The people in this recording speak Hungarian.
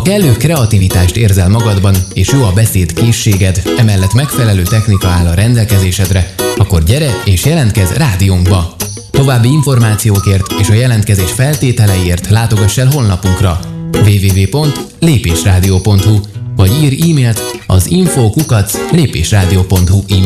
kellő kreativitást érzel magadban, és jó a beszéd készséged, emellett megfelelő technika áll a rendelkezésedre, akkor gyere és jelentkezz rádiónkba! További információkért és a jelentkezés feltételeiért látogass el honlapunkra www.lépésradio.hu vagy írj e-mailt az info@lépésradio.hu